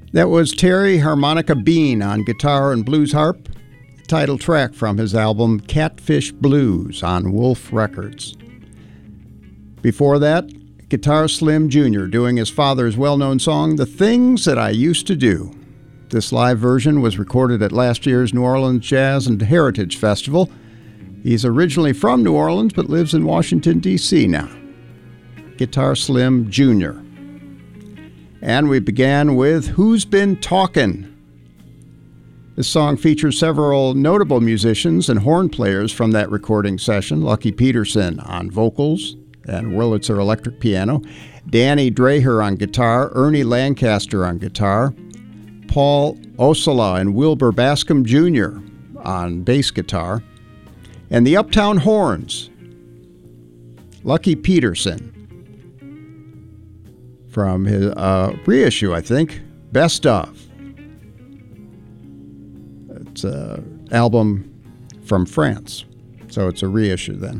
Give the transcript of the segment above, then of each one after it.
That was Terry Harmonica Bean on guitar and blues harp, title track from his album Catfish Blues on Wolf Records. Before that, Guitar Slim Jr. doing his father's well-known song, The Things That I Used to Do. This live version was recorded at last year's New Orleans Jazz and Heritage Festival. He's originally from New Orleans but lives in Washington, D.C. now. Guitar Slim Jr. And we began with Who's Been Talkin'? This song features several notable musicians and horn players from that recording session. Lucky Peterson on vocals and Wurlitzer electric piano, Danny Dreher on guitar, Ernie Lancaster on guitar, Paul Ossola and Wilbur Bascom Jr. on bass guitar, and the Uptown Horns, Lucky Peterson, from his reissue, I think, Best Of. It's an album from France, so it's a reissue then.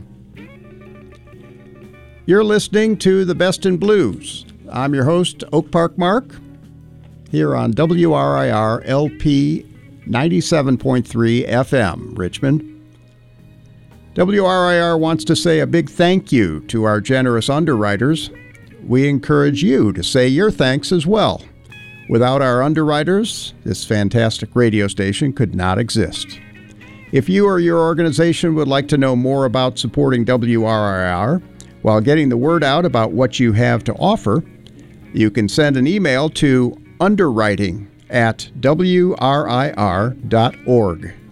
You're listening to The Best in Blues. I'm your host, Oak Park Mark, here on WRIR LP 97.3 FM, Richmond. WRIR wants to say a big thank you to our generous underwriters. We encourage you to say your thanks as well. Without our underwriters, this fantastic radio station could not exist. If you or your organization would like to know more about supporting WRIR while getting the word out about what you have to offer, you can send an email to underwriting@wrir.org.